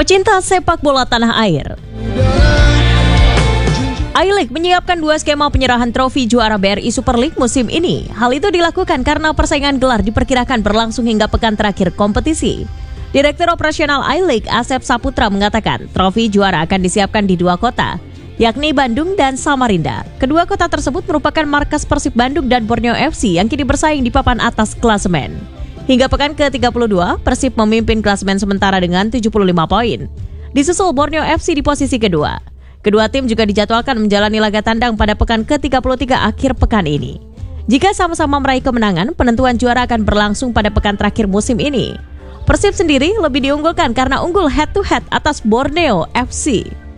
Pecinta sepak bola tanah air, I-League menyiapkan 2 skema penyerahan trofi juara BRI Super League musim ini. Hal itu dilakukan karena persaingan gelar diperkirakan berlangsung hingga pekan terakhir kompetisi. Direktur Operasional I-League Asep Saputra mengatakan trofi juara akan disiapkan di 2 kota, yakni Bandung dan Samarinda. Kedua kota tersebut merupakan markas Persib Bandung dan Borneo FC yang kini bersaing di papan atas klasemen. Hingga pekan ke-32, Persib memimpin klasemen sementara dengan 75 poin. Disusul Borneo FC di posisi kedua. Kedua tim juga dijadwalkan menjalani laga tandang pada pekan ke-33 akhir pekan ini. Jika sama-sama meraih kemenangan, penentuan juara akan berlangsung pada pekan terakhir musim ini. Persib sendiri lebih diunggulkan karena unggul head-to-head atas Borneo FC.